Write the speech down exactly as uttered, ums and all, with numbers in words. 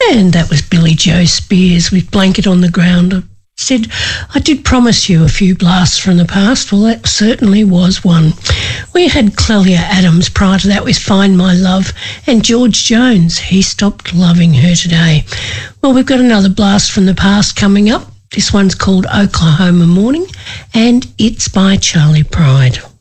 And that was Billy Joe Spears with Blanket on the Ground. I said, I did promise you a few blasts from the past. Well, that certainly was one. We had Clelia Adams prior to that with Find My Love, and George Jones, He Stopped Loving Her Today. Well, we've got another blast from the past coming up. This one's called Oklahoma Morning, and it's by Charlie Pride.